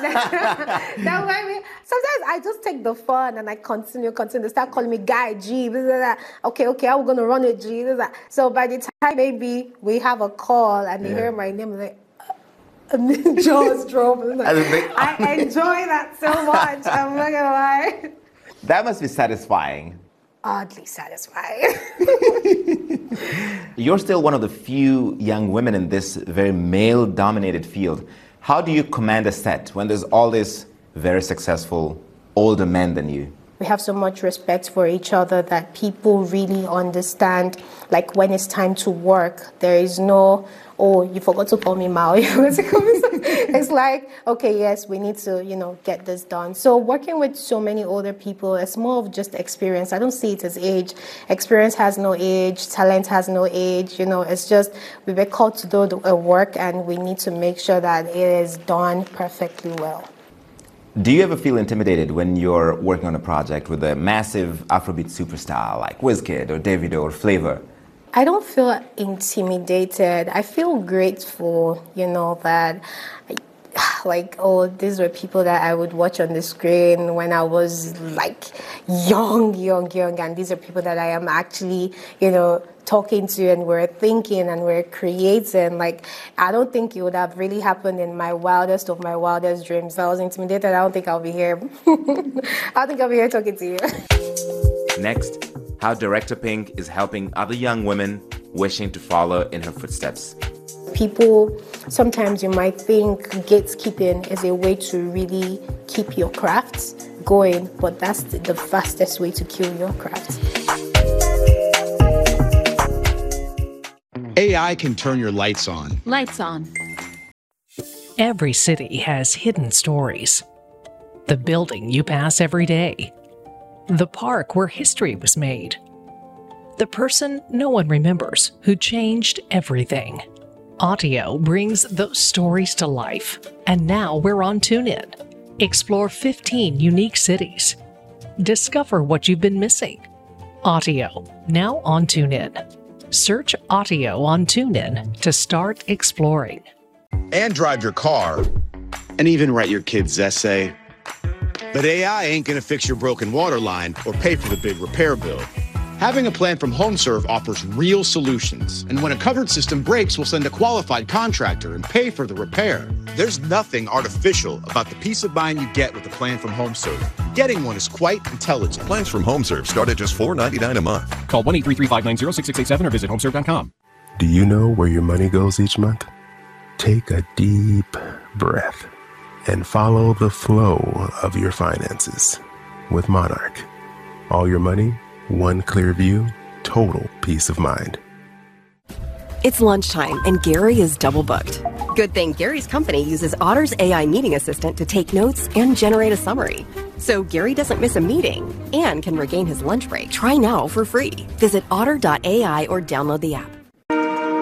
That's what I mean. Sometimes I just take the fun and I continue. They start calling me Guy, G, blah, blah, blah. Okay, I'm going to run it, G. Blah, blah. So by the time maybe we have a call and they hear my name, like, jaws drop. I enjoy that so much. I'm not gonna lie. That must be satisfying. Oddly satisfying. You're still one of the few young women in this very male-dominated field. How do you command a set when there's all these very successful older men than you? We have so much respect for each other that people really understand, like when it's time to work, there is no, oh, you forgot to call me Mao. It's like, okay, yes, we need to, get this done. So working with so many older people, it's more of just experience. I don't see it as age. Experience has no age. Talent has no age. It's just we were called to do a work and we need to make sure that it is done perfectly well. Do you ever feel intimidated when you're working on a project with a massive Afrobeat superstar like Wizkid or Davido or Flavor? I don't feel intimidated. I feel grateful, that these were people that I would watch on the screen when I was like young, and these are people that I am actually, talking to, and we're thinking and we're creating. Like, I don't think it would have really happened in my wildest of my wildest dreams. If I was intimidated, I don't think I'll be here. I think I'll be here talking to you. Next, how Director Pink is helping other young women wishing to follow in her footsteps. People, sometimes you might think gatekeeping is a way to really keep your crafts going, but that's the fastest way to kill your craft. AI can turn your lights on. Lights on. Every city has hidden stories. The building you pass every day. The park where history was made. The person no one remembers who changed everything. Audio brings those stories to life, and now we're on TuneIn. Explore 15 unique cities. Discover what you've been missing. Audio, now on TuneIn. Search Audio on TuneIn to start exploring. And drive your car, and even write your kid's essay. But AI ain't gonna fix your broken water line or pay for the big repair bill. Having a plan from HomeServe offers real solutions, and when a covered system breaks, we'll send a qualified contractor and pay for the repair. There's nothing artificial about the peace of mind you get with a plan from HomeServe. Getting one is quite intelligent. Plans from HomeServe start at just $4.99 a month. Call 1-833-590-6687 or visit homeserve.com. Do you know where your money goes each month? Take a deep breath and follow the flow of your finances with Monarch. All your money, one clear view, total peace of mind. It's lunchtime and Gary is double booked. Good thing Gary's company uses Otter's AI meeting assistant to take notes and generate a summary. So Gary doesn't miss a meeting and can regain his lunch break. Try now for free. Visit otter.ai or download the app.